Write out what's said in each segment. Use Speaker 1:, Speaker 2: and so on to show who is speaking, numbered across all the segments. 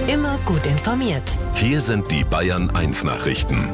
Speaker 1: Immer gut informiert.
Speaker 2: Hier sind die Bayern 1 Nachrichten.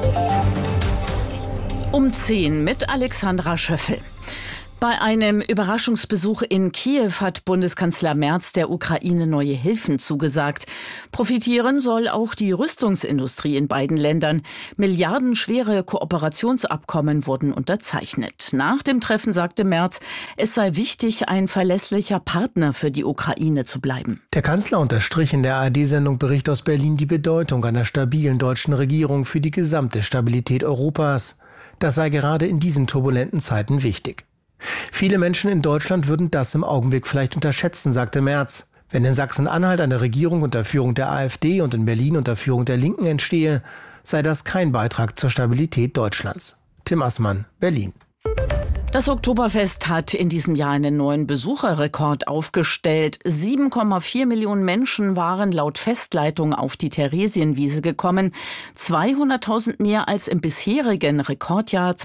Speaker 3: Um 10 mit Alexandra Schöffel. Bei einem Überraschungsbesuch in Kiew hat Bundeskanzler Merz der Ukraine neue Hilfen zugesagt. Profitieren soll auch die Rüstungsindustrie in beiden Ländern. Milliardenschwere Kooperationsabkommen wurden unterzeichnet. Nach dem Treffen sagte Merz, es sei wichtig, ein verlässlicher Partner für die Ukraine zu bleiben.
Speaker 4: Der Kanzler unterstrich in der ARD-Sendung Bericht aus Berlin die Bedeutung einer stabilen deutschen Regierung für die gesamte Stabilität Europas. Das sei gerade in diesen turbulenten Zeiten wichtig. Viele Menschen in Deutschland würden das im Augenblick vielleicht unterschätzen, sagte Merz. Wenn in Sachsen-Anhalt eine Regierung unter Führung der AfD und in Berlin unter Führung der Linken entstehe, sei das kein Beitrag zur Stabilität Deutschlands. Tim Assmann, Berlin.
Speaker 3: Das Oktoberfest hat in diesem Jahr einen neuen Besucherrekord aufgestellt. 7,4 Millionen Menschen waren laut Festleitung auf die Theresienwiese gekommen. 200.000 mehr als im bisherigen Rekordjahr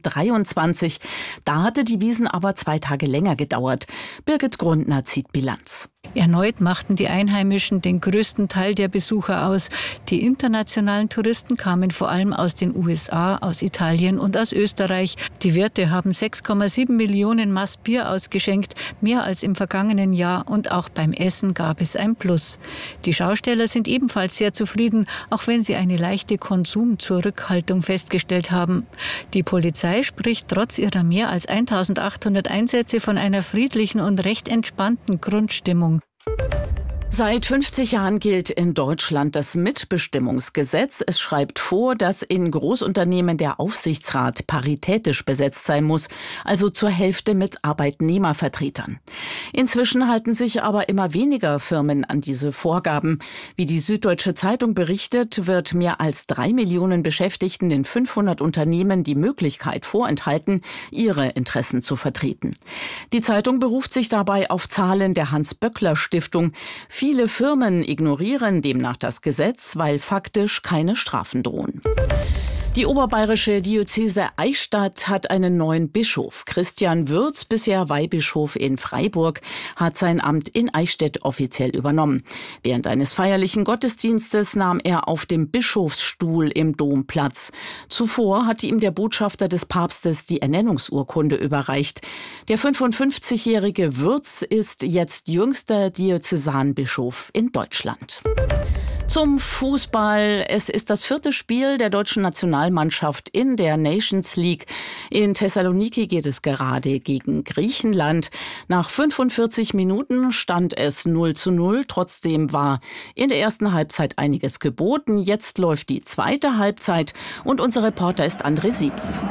Speaker 3: 2023. Da hatte die Wiesn aber 2 Tage länger gedauert. Birgit Grundner zieht Bilanz.
Speaker 5: Erneut machten die Einheimischen den größten Teil der Besucher aus. Die internationalen Touristen kamen vor allem aus den USA, aus Italien und aus Österreich. Die Wirte haben 6,7 Millionen Maß Bier ausgeschenkt, mehr als im vergangenen Jahr, und auch beim Essen gab es ein Plus. Die Schausteller sind ebenfalls sehr zufrieden, auch wenn sie eine leichte Konsumzurückhaltung festgestellt haben. Die Polizei spricht trotz ihrer mehr als 1.800 Einsätze von einer friedlichen und recht entspannten Grundstimmung.
Speaker 3: Seit 50 Jahren gilt in Deutschland das Mitbestimmungsgesetz. Es schreibt vor, dass in Großunternehmen der Aufsichtsrat paritätisch besetzt sein muss, also zur Hälfte mit Arbeitnehmervertretern. Inzwischen halten sich aber immer weniger Firmen an diese Vorgaben. Wie die Süddeutsche Zeitung berichtet, wird mehr als 3 Millionen Beschäftigten in 500 Unternehmen die Möglichkeit vorenthalten, ihre Interessen zu vertreten. Die Zeitung beruft sich dabei auf Zahlen der Hans-Böckler-Stiftung. Viele Firmen ignorieren demnach das Gesetz, weil faktisch keine Strafen drohen. Die oberbayerische Diözese Eichstätt hat einen neuen Bischof. Christian Würz, bisher Weihbischof in Freiburg, hat sein Amt in Eichstätt offiziell übernommen. Während eines feierlichen Gottesdienstes nahm er auf dem Bischofsstuhl im Dom Platz. Zuvor hatte ihm der Botschafter des Papstes die Ernennungsurkunde überreicht. Der 55-jährige Würz ist jetzt jüngster Diözesanbischof in Deutschland. Zum Fußball. Es ist das 4. Spiel der deutschen Nationalmannschaft in der Nations League. In Thessaloniki geht es gerade gegen Griechenland. Nach 45 Minuten stand es 0:0. Trotzdem war in der ersten Halbzeit einiges geboten. Jetzt läuft die zweite Halbzeit und unser Reporter ist André Siebs.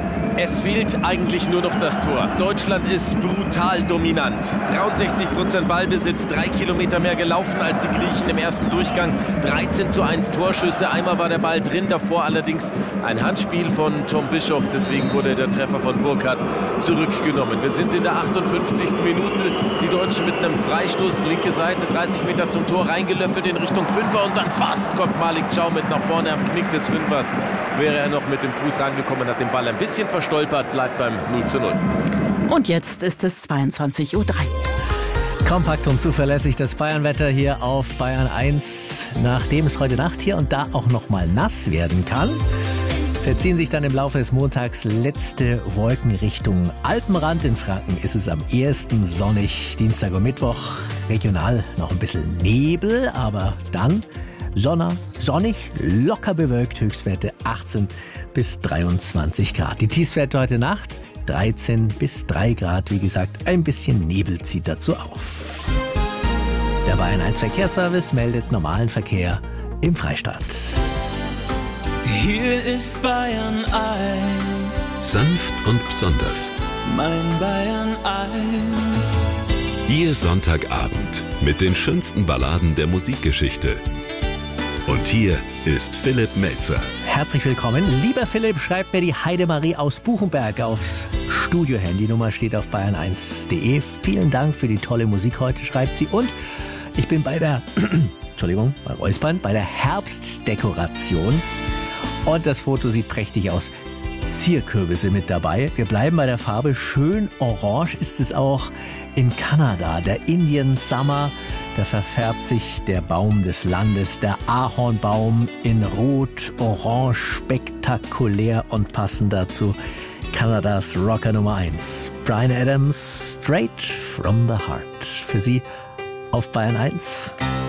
Speaker 6: Es fehlt eigentlich nur noch das Tor. Deutschland ist brutal dominant. 63% Ballbesitz, 3 Kilometer mehr gelaufen als die Griechen im ersten Durchgang. 13:1 Torschüsse, einmal war der Ball drin, davor allerdings ein Handspiel von Tom Bischoff. Deswegen wurde der Treffer von Burkhardt zurückgenommen. Wir sind in der 58. Minute. Die Deutschen mit einem Freistoß, linke Seite, 30 Meter zum Tor, reingelöffelt in Richtung Fünfer und dann fast kommt Malik Thiaw mit nach vorne am Knick des Fünfers. Wäre er noch mit dem Fuß rangekommen, hat den Ball ein bisschen verstolpert, bleibt beim 0:0.
Speaker 3: Und jetzt ist es 22:03 Uhr.
Speaker 7: Kompakt und zuverlässig das Bayernwetter hier auf Bayern 1. Nachdem es heute Nacht hier und da auch noch mal nass werden kann, verziehen sich dann im Laufe des Montags letzte Wolken Richtung Alpenrand. In Franken ist es am ehesten sonnig. Dienstag und Mittwoch regional noch ein bisschen Nebel, aber dann sonnig, locker bewölkt, Höchstwerte 18 bis 23 Grad. Die Tiefstwerte heute Nacht 13 bis 3 Grad, wie gesagt, ein bisschen Nebel zieht dazu auf. Der Bayern 1 Verkehrsservice meldet normalen Verkehr im Freistaat.
Speaker 8: Hier ist Bayern 1.
Speaker 2: Sanft und besonders.
Speaker 8: Mein Bayern 1.
Speaker 2: Ihr Sonntagabend mit den schönsten Balladen der Musikgeschichte. Und hier ist Philipp Melzer.
Speaker 7: Herzlich willkommen. Lieber Philipp, schreibt mir die Heidemarie aus Buchenberg aufs Studio-Handynummer, steht auf bayern1.de. Vielen Dank für die tolle Musik heute, schreibt sie. Und ich bin bei der, bei Räuspern, bei der Herbstdekoration. Und das Foto sieht prächtig aus. Zierkürbisse mit dabei. Wir bleiben bei der Farbe. Schön orange ist es auch in Kanada. Der Indian Summer, da verfärbt sich der Baum des Landes, der Ahornbaum, in Rot, Orange, spektakulär und passend dazu Kanadas Rocker Nummer 1. Bryan Adams, Straight from the Heart. Für Sie auf Bayern 1.